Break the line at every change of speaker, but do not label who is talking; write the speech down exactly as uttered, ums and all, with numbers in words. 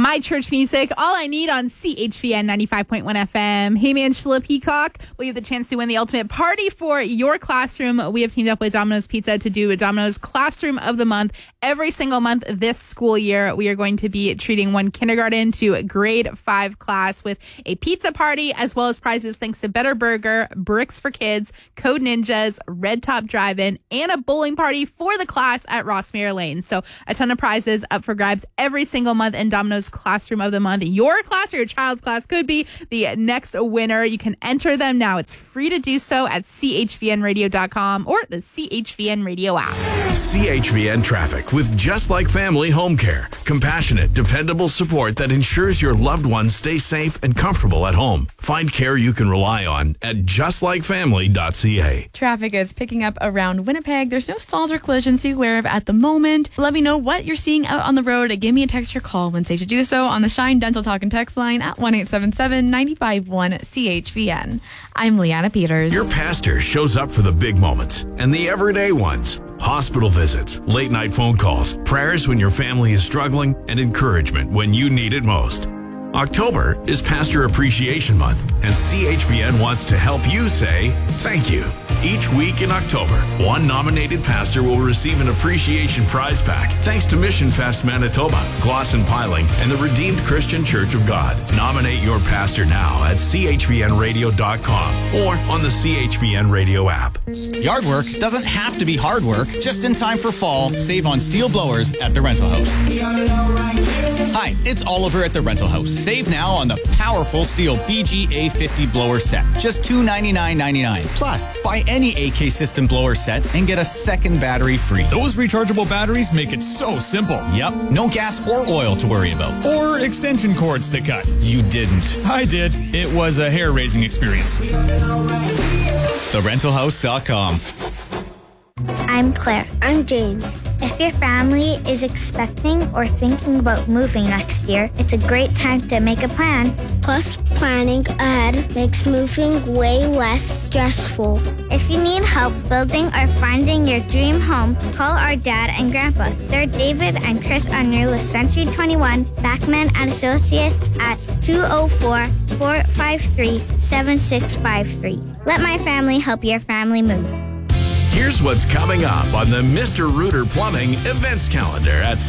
My Church Music, All I Need on C H V N ninety-five point one F M. Hey man, Sheila Peacock. We have the chance to win the ultimate party for your classroom. We have teamed up with Domino's Pizza to do a Domino's Classroom of the Month every single month this school year. We are going to be treating one kindergarten to grade five class with a pizza party as well as prizes thanks to Better Burger, Bricks for Kids, Code Ninjas, Red Top Drive-In, and a bowling party for the class at Rossmere Lane. So a ton of prizes up for grabs every single month in Domino's Classroom of the Month. Your class or your child's class could be the next winner. You can enter them now. It's free to do so at C H V N radio dot com or the C H V N Radio app.
C H V N Traffic with Just Like Family Home Care. Compassionate, dependable support that ensures your loved ones stay safe and comfortable at home. Find care you can rely on at just like family dot c a.
Traffic is picking up around Winnipeg. There's no stalls or collisions to be aware of at the moment. Let me know what you're seeing out on the road. Give me a text or call when safe to do so on the Shine Dental Talk and Text line at one eight seven seven, nine five one, C H V N. I'm Leanna Peters.
Your pastor shows up for the big moments and the everyday ones. Hospital visits, late night phone calls, prayers when your family is struggling, and encouragement when you need it most. October is Pastor Appreciation Month, and C H V N wants to help you say thank you. Each week in October, one nominated pastor will receive an appreciation prize pack thanks to Mission Fest Manitoba, Glosson Piling, and the Redeemed Christian Church of God. Nominate your pastor now at C H V N radio dot com or on the C H V N Radio app.
Yard work doesn't have to be hard work. Just in time for fall, save on steel blowers at the Rental House. Hi, it's Oliver at the Rental House. Save now on the powerful steel B G A fifty blower set. Just two ninety-nine ninety-nine. Plus, buy any A K system blower set and get a second battery free.
Those rechargeable batteries make it so simple.
Yep, no gas or oil to worry about.
Or extension cords to cut.
You didn't.
I did. It was a hair-raising experience.
the rental house dot com.
I'm Claire. I'm James. If your family is expecting or thinking about moving next year, it's a great time to make a plan. Plus, planning ahead makes moving way less stressful. If you need help building or finding your dream home, call our dad and grandpa. They're David and Chris Unruh with Century twenty-one, Backman and Associates at two oh four, four five three, seven six five three. Let my family help your family move.
Here's what's coming up on the Mister Rooter Plumbing events calendar at